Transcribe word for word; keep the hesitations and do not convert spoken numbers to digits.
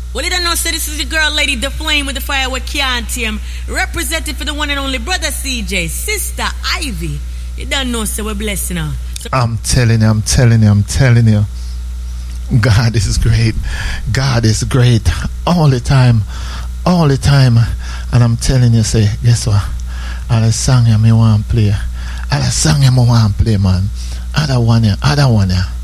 Well, you don't know, so this is the girl, Lady the Flame with the fire with can't tame. Represented for the one and only brother C J, sister Ivy. You don't know, so we're blessing her. So I'm telling you, I'm telling you, I'm telling you. God is great. God is great. All the time. All the time. And I'm telling you, say, guess what? All the song you me want to play. All the song you me want to play, man. Other one, yeah. Other one, yeah.